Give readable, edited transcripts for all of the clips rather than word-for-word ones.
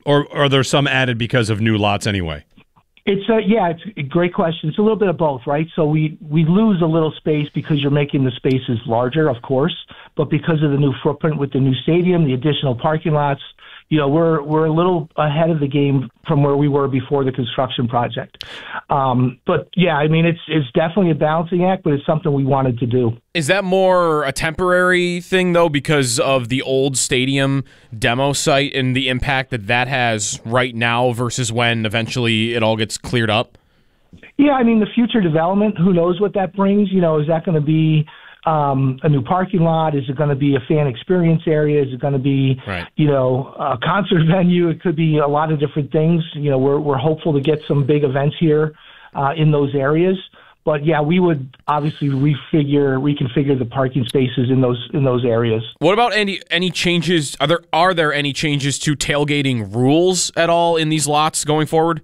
Or are there some added because of new lots anyway? It's it's a great question. It's a little bit of both, right? So we lose a little space because you're making the spaces larger, of course, but because of the new footprint with the new stadium, the additional parking lots, we're a little ahead of the game from where we were before the construction project. But yeah, I mean, it's definitely a balancing act, but it's something we wanted to do. Is that more a temporary thing, though, because of the old stadium demo site and the impact that has right now versus when eventually it all gets cleared up? Yeah, I mean, the future development, who knows what that brings? Is that going to be a new parking lot? Is it going to be a fan experience area? Is it going to be, right, a concert venue? It could be a lot of different things. We're hopeful to get some big events here in those areas. But yeah, we would obviously reconfigure the parking spaces in those areas. What about any changes? Are there any changes to tailgating rules at all in these lots going forward?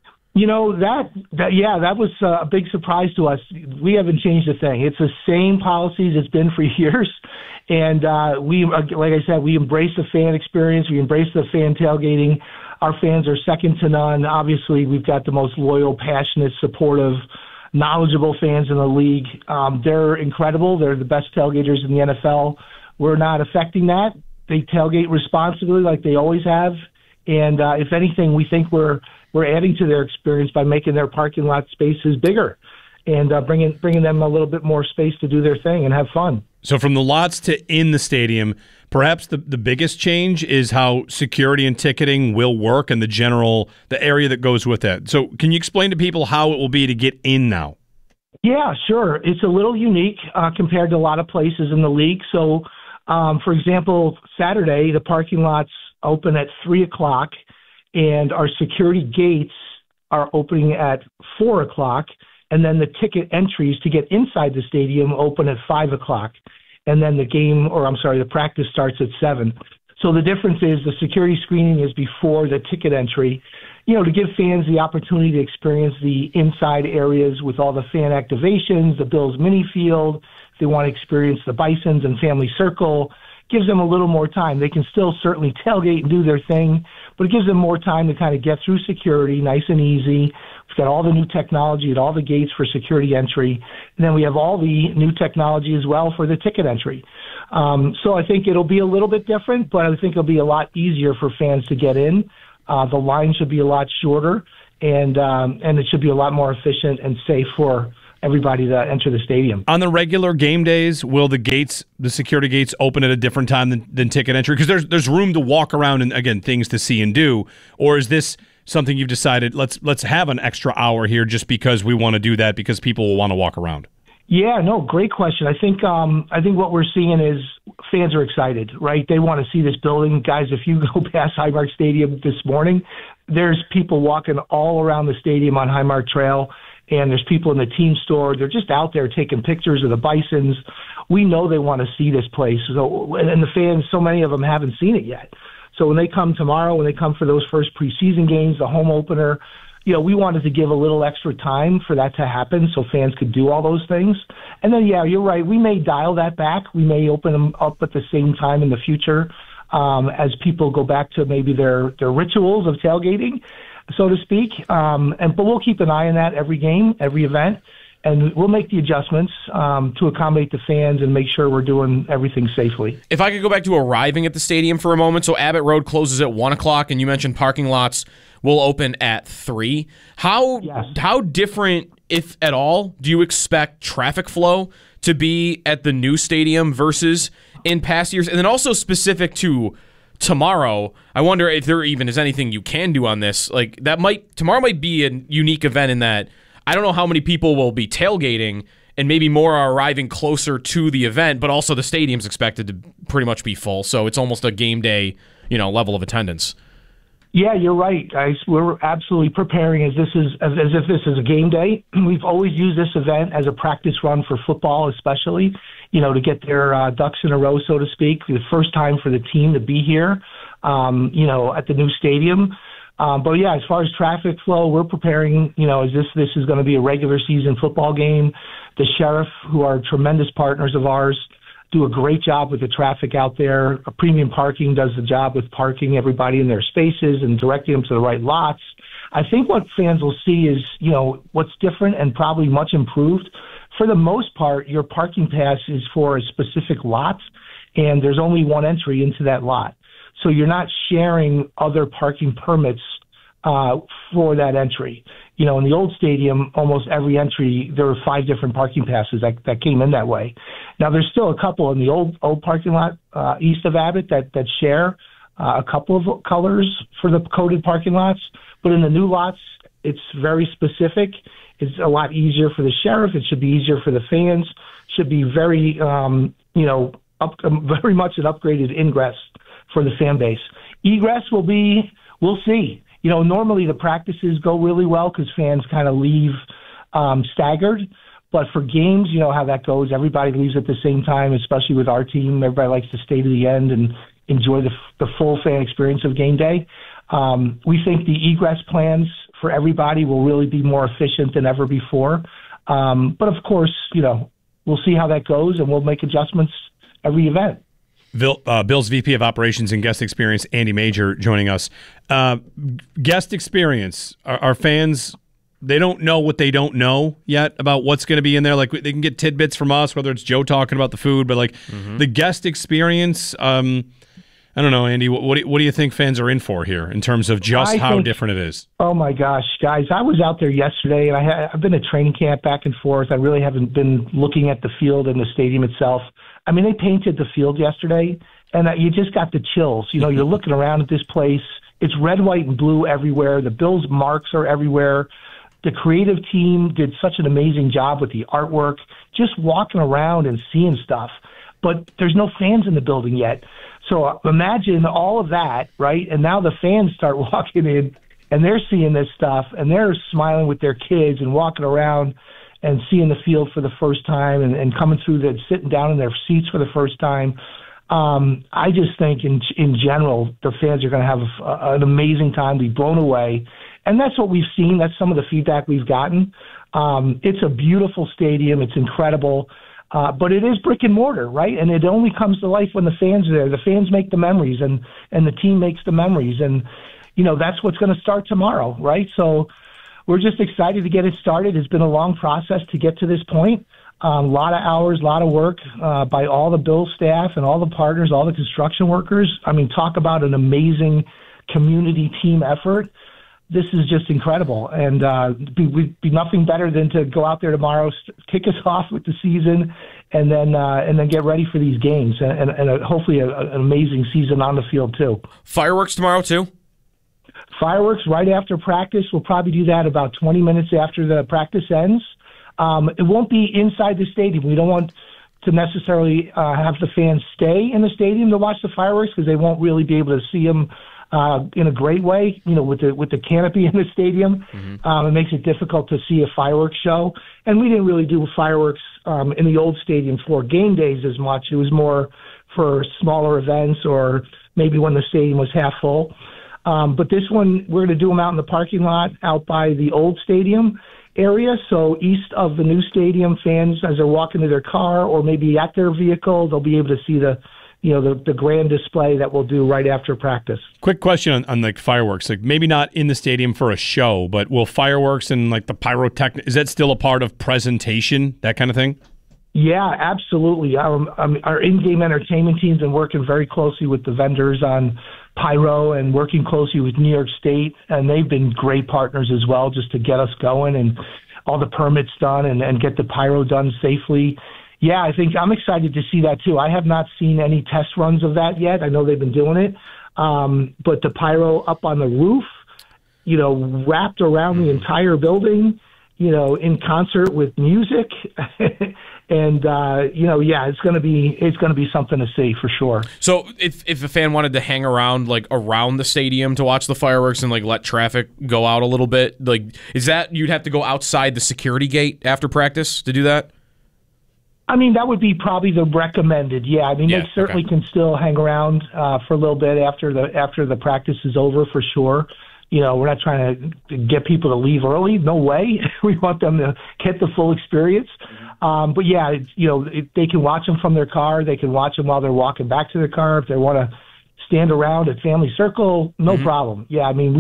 That was a big surprise to us. We haven't changed a thing. It's the same policies it's been for years. And we, like I said, we embrace the fan experience. We embrace the fan tailgating. Our fans are second to none. Obviously, we've got the most loyal, passionate, supportive, knowledgeable fans in the league. They're incredible. They're the best tailgaters in the NFL. We're not affecting that. They tailgate responsibly like they always have. And if anything, we think we're adding to their experience by making their parking lot spaces bigger and bringing them a little bit more space to do their thing and have fun. So from the lots to in the stadium, perhaps the biggest change is how security and ticketing will work and the area that goes with that. So can you explain to people how it will be to get in now? Yeah, sure. It's a little unique compared to a lot of places in the league. So, for example, Saturday, the parking lots open at 3 o'clock, and our security gates are opening at 4 o'clock, and then the ticket entries to get inside the stadium open at 5 o'clock, and then the practice starts at 7. So the difference is the security screening is before the ticket entry, to give fans the opportunity to experience the inside areas with all the fan activations, the Bills mini field. If they want to experience the Bisons and Family Circle, gives them a little more time. They can still certainly tailgate and do their thing, but it gives them more time to kind of get through security, nice and easy. We've got all the new technology at all the gates for security entry, and then we have all the new technology as well for the ticket entry. So I think it'll be a little bit different, but I think it'll be a lot easier for fans to get in. The line should be a lot shorter, and it should be a lot more efficient and safe for everybody to enter the stadium. On the regular game days, will the security gates open at a different time than ticket entry? Because there's room to walk around and, again, things to see and do. Or is this something you've decided, let's have an extra hour here just because we want to do that because people will want to walk around? Yeah, no, great question. I think what we're seeing is fans are excited, right? They want to see this building. Guys, if you go past Highmark Stadium this morning, there's people walking all around the stadium on Highmark Trail, and there's people in the team store. They're just out there taking pictures of the Bisons. We know they want to see this place. So, and the fans, so many of them haven't seen it yet. So when they come tomorrow, when they come for those first preseason games, the home opener, we wanted to give a little extra time for that to happen so fans could do all those things. And then, yeah, you're right. We may dial that back. We may open them up at the same time in the future as people go back to maybe their rituals of tailgating, so to speak. But we'll keep an eye on that every game, every event, and we'll make the adjustments to accommodate the fans and make sure we're doing everything safely. If I could go back to arriving at the stadium for a moment, so Abbott Road closes at 1 o'clock, and you mentioned parking lots will open at 3. How different, if at all, do you expect traffic flow to be at the new stadium versus in past years? And then also specific to tomorrow, I wonder if there even is anything you can do on this. Like tomorrow might be a unique event in that I don't know how many people will be tailgating, and maybe more are arriving closer to the event, but also the stadium's expected to pretty much be full, so it's almost a game day, level of attendance. Yeah, you're right, guys. We're absolutely preparing as if this is a game day. We've always used this event as a practice run for football, especially, to get their ducks in a row, so to speak. The first time for the team to be here, at the new stadium. But yeah, as far as traffic flow, we're preparing, as this is going to be a regular season football game. The Sheriff, who are tremendous partners of ours, do a great job with the traffic out there. Premium Parking does the job with parking everybody in their spaces and directing them to the right lots. I think what fans will see is, what's different and probably much improved. For the most part, your parking pass is for a specific lot, and there's only one entry into that lot. So you're not sharing other parking permits for that entry. In the old stadium, almost every entry, there were 5 different parking passes that came in that way. Now, there's still a couple in the old parking lot east of Abbott that share a couple of colors for the coded parking lots. But in the new lots, it's very specific. It's a lot easier for the sheriff. It should be easier for the fans. Should be very, very much an upgraded ingress for the fan base. Egress we'll see. Normally the practices go really well because fans kind of leave staggered. But for games, you know how that goes. Everybody leaves at the same time, especially with our team. Everybody likes to stay to the end and enjoy the full fan experience of game day. We think the egress plans for everybody will really be more efficient than ever before. But of course, we'll see how that goes, and we'll make adjustments every event. Bill's VP of Operations and Guest Experience, Andy Major, joining us. Guest experience. Our fans, they don't know what they don't know yet about what's going to be in there. Like, they can get tidbits from us, whether it's Joe talking about the food, but the guest experience. I don't know, Andy. What do you think fans are in for here in terms of just how different it is? Oh my gosh, guys! I was out there yesterday, and I've been at training camp back and forth. I really haven't been looking at the field and the stadium itself. I mean, they painted the field yesterday, and you just got the chills. You're looking around at this place. It's red, white, and blue everywhere. The Bills' marks are everywhere. The creative team did such an amazing job with the artwork, just walking around and seeing stuff. But there's no fans in the building yet. So imagine all of that, right? And now the fans start walking in, and they're seeing this stuff, and they're smiling with their kids and walking around and seeing the field for the first time and coming through sitting down in their seats for the first time. I just think in general, the fans are going to have an amazing time, be blown away. And that's what we've seen. That's some of the feedback we've gotten. It's a beautiful stadium. It's incredible. But it is brick and mortar, right? And it only comes to life when the fans are there. The fans make the memories, and the team makes the memories. And, that's what's going to start tomorrow, right? So we're just excited to get it started. It's been a long process to get to this point. A lot of hours, a lot of work by all the Bill staff and all the partners, all the construction workers. I mean, talk about an amazing community team effort. This is just incredible, and we'd be nothing better than to go out there tomorrow, kick us off with the season, and then get ready for these games, and hopefully an amazing season on the field too. Fireworks tomorrow too? Fireworks right after practice. We'll probably do that about 20 minutes after the practice ends. It won't be inside the stadium. We don't want to necessarily have the fans stay in the stadium to watch the fireworks because they won't really be able to see them in a great way, with the canopy in the stadium. It makes it difficult to see a fireworks show. And we didn't really do fireworks in the old stadium for game days as much. It was more for smaller events or maybe when the stadium was half full. But this one, we're going to do them out in the parking lot out by the old stadium area. So east of the new stadium, fans, as they're walking to their car or maybe at their vehicle, they'll be able to see the grand display that we'll do right after practice. Quick question on like fireworks, like maybe not in the stadium for a show, but will fireworks and like the pyrotechnic, is that still a part of presentation, that kind of thing? Yeah, absolutely. Our in-game entertainment team's been working very closely with the vendors on pyro and working closely with New York State, and they've been great partners as well just to get us going and all the permits done and get the pyro done safely. Yeah, I think I'm excited to see that too. I have not seen any test runs of that yet. I know they've been doing it. But the pyro up on the roof, wrapped around the entire building, in concert with music. And, it's going to be something to see for sure. So if a fan wanted to hang around, like around the stadium to watch the fireworks and like let traffic go out a little bit, like, is that you'd have to go outside the security gate after practice to do that? I mean, that would be probably the recommended. Yeah, I mean, they certainly can still hang around for a little bit after the practice is over for sure. We're not trying to get people to leave early. No way. We want them to get the full experience. But yeah, they can watch them from their car. They can watch them while they're walking back to their car. If they want to stand around at Family Circle, no problem. Yeah, I mean,